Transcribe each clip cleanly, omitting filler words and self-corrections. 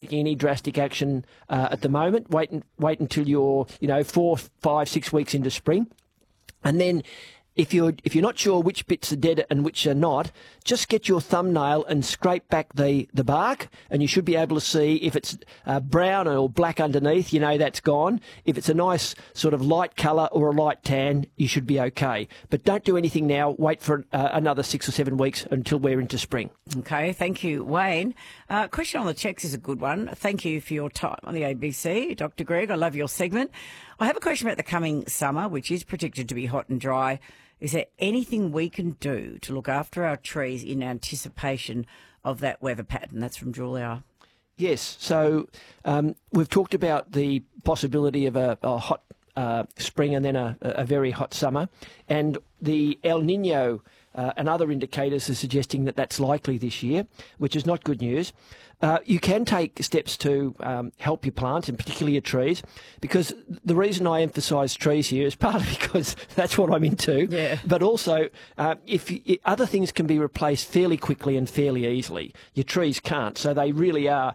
taking any drastic action at the moment. Wait until you're 4, 5, 6 weeks into spring, and then. If you're not sure which bits are dead and which are not, just get your thumbnail and scrape back the bark, and you should be able to see if it's brown or black underneath, that's gone. If it's a nice sort of light colour or a light tan, you should be okay. But don't do anything now. Wait for another 6 or 7 weeks until we're into spring. Okay, thank you, Wayne. Question on the checks is a good one. Thank you for your time on the ABC, Dr. Greg. I love your segment. I have a question about the coming summer, which is predicted to be hot and dry. Is there anything we can do to look after our trees in anticipation of that weather pattern? That's from Julia. Yes. So we've talked about the possibility of a hot spring and then a very hot summer. And the El Nino and other indicators are suggesting that that's likely this year, which is not good news. You can take steps to help your plants, and particularly your trees, because the reason I emphasise trees here is partly because that's what I'm into, but also if other things can be replaced fairly quickly and fairly easily, your trees can't. So they really are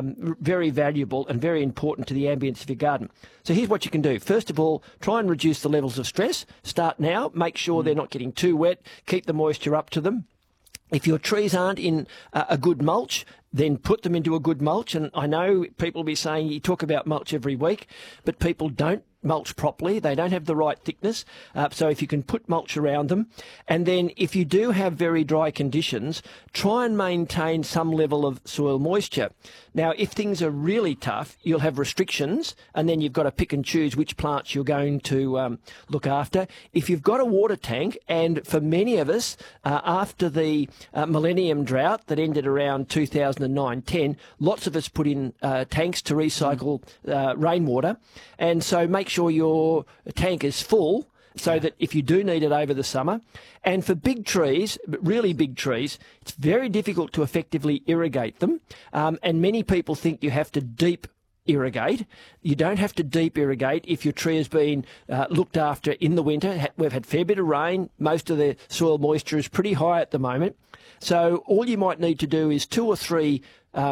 very valuable and very important to the ambience of your garden. So here's what you can do. First of all, try and reduce the levels of stress. Start now. Make sure they're not getting too wet. Keep the moisture up to them. If your trees aren't in a good mulch, then put them into a good mulch. And I know people will be saying you talk about mulch every week, but people don't mulch properly. They don't have the right thickness. So if you can put mulch around them. And then if you do have very dry conditions, try and maintain some level of soil moisture. Now, if things are really tough, you'll have restrictions, and then you've got to pick and choose which plants you're going to look after. If you've got a water tank, and for many of us, after the millennium drought that ended around 2009-10, lots of us put in tanks to recycle rainwater. And so make sure your tank is full so that if you do need it over the summer. And for big trees, really big trees, it's very difficult to effectively irrigate them. And many people think you have to deep irrigate. You don't have to deep irrigate if your tree has been looked after in the winter. We've had a fair bit of rain. Most of the soil moisture is pretty high at the moment. So all you might need to do is 2 or 3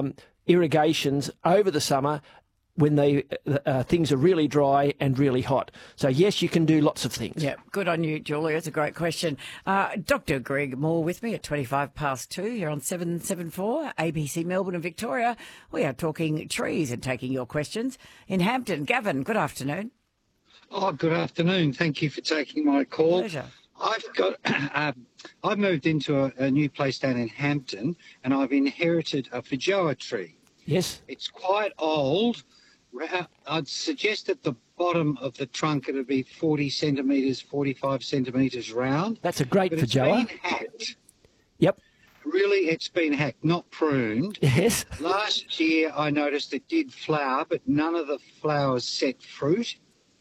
irrigations over the summer when things are really dry and really hot. So, yes, you can do lots of things. Yeah, good on you, Julia. It's a great question. Dr. Greg Moore with me at 2:25 here on 774 ABC Melbourne and Victoria. We are talking trees and taking your questions. In Hampton, Gavin, good afternoon. Oh, good afternoon. Thank you for taking my call. Pleasure. I've moved into a new place down in Hampton, and I've inherited a feijoa tree. Yes. It's quite old. I'd suggest at the bottom of the trunk it would be 40 centimetres, 45 centimetres round. That's a great feijoa. It's been hacked. Yep. Really, it's been hacked, not pruned. Yes. Last year I noticed it did flower, but none of the flowers set fruit.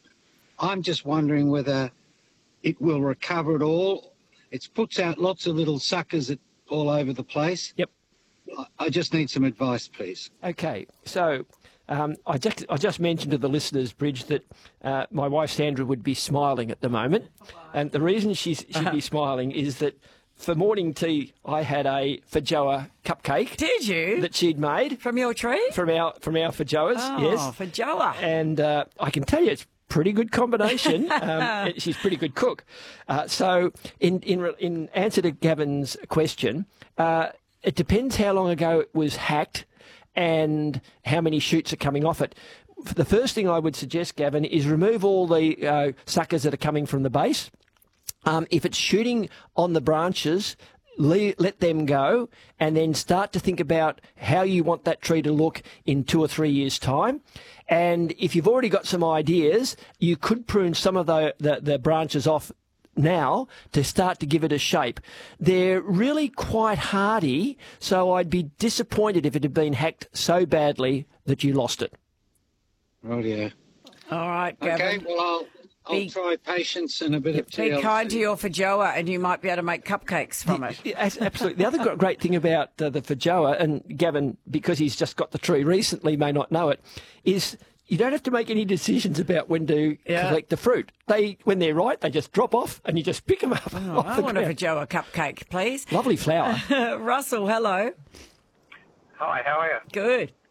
I'm just wondering whether it will recover at all. It puts out lots of little suckers all over the place. Yep. I just need some advice, please. Okay, so I just mentioned to the listeners, Bridge, that my wife Sandra would be smiling at the moment, and the reason she'd be smiling is that for morning tea I had a feijoa cupcake. Did you? That she'd made From your tree? from our feijoas. Oh, yes, feijoa. and I can tell you it's pretty good combination. She's a pretty good cook. So in answer to Gavin's question, it depends how long ago it was hacked and how many shoots are coming off it. The first thing I would suggest, Gavin, is remove all the suckers that are coming from the base. If it's shooting on the branches, let them go, and then start to think about how you want that tree to look in 2 or 3 years' time. And if you've already got some ideas, you could prune some of the branches off now to start to give it a shape. They're really quite hardy, so I'd be disappointed if it had been hacked so badly that you lost it. Oh, yeah. All right, Gavin. Okay, well, I'll try patience and a bit of TLC. Be kind to your feijoa and you might be able to make cupcakes from it. Absolutely. The other great thing about the feijoa, and Gavin, because he's just got the tree recently, may not know it, is you don't have to make any decisions about when to collect the fruit. When they're right, they just drop off and you just pick them up. Oh, I want a feijoa cupcake, please. Lovely flower. Russell, hello. Hi, how are you? Good.